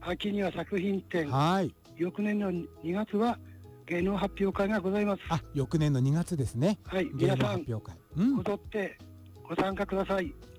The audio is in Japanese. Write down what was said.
秋には作品展、 はい。 翌年の2月は芸能発表会がございます。 翌年の2月ですね。 はい、 芸能皆さん発表会。 踊ってご参加ください。